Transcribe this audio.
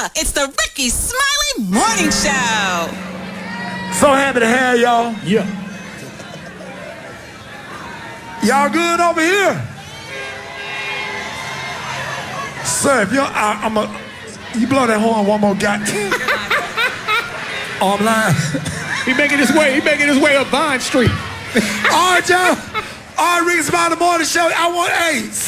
It's the Ricky Smiley Morning Show. So happy to have y'all. Yeah. Y'all good over here? Sir, if you're, you blow that horn one more guy. Oh, I'm lying. He making his way up Vine Street. All right, y'all. All right, Ricky Smiley Morning Show. I want 8.